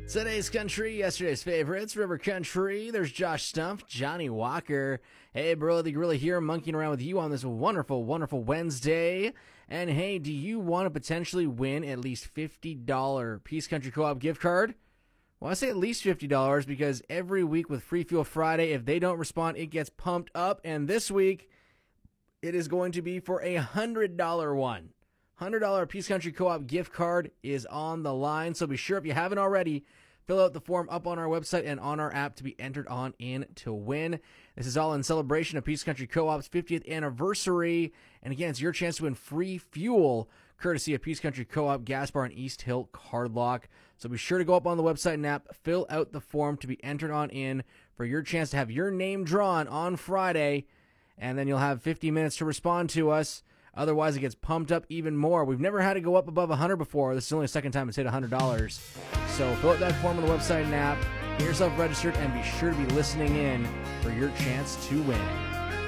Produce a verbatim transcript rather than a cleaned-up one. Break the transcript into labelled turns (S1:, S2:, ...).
S1: Today's country, yesterday's favorites, River Country. There's Josh Stumpf, Johnny Walker. Hey, bro, the gorilla here, monkeying around with you on this wonderful, wonderful Wednesday. And hey, do you want to potentially win at least fifty dollars Peace Country Co-op gift card? Well, I say at least fifty dollars because every week with Free Fuel Friday, if they don't respond, it gets pumped up. And this week, it is going to be for a one hundred dollars one. one hundred dollars Peace Country Co-op gift card is on the line. So be sure, if you haven't already, fill out the form up on our website and on our app to be entered on in to win. This is all in celebration of Peace Country Co-op's fiftieth anniversary. And again, it's your chance to win free fuel courtesy of Peace Country Co-op Gas Bar in East Hill Cardlock. So be sure to go up on the website and app, fill out the form to be entered on in for your chance to have your name drawn on Friday. And then you'll have fifty minutes to respond to us. Otherwise, it gets pumped up even more. We've never had to go up above one hundred before. This is only the second time it's hit one hundred dollars. So fill out that form on the website and app. Get yourself registered and be sure to be listening in for your chance to win.